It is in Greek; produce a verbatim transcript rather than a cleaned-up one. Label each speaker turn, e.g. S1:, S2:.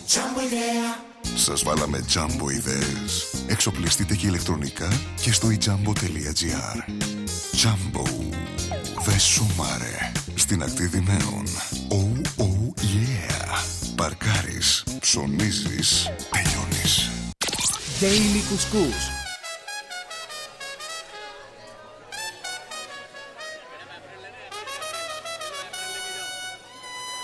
S1: Σας βάλαμε τζάμπο ιδέες. Εξοπλιστείτε και ηλεκτρονικά και στο ιτζάμπο.gr. Τζάμπο. Δε σумάρε. Στην ακτή Δημαίων. Oh, oh, yeah. Παρκάρεις, ψωνίζεις, τελειώνεις.
S2: Daily Couscous.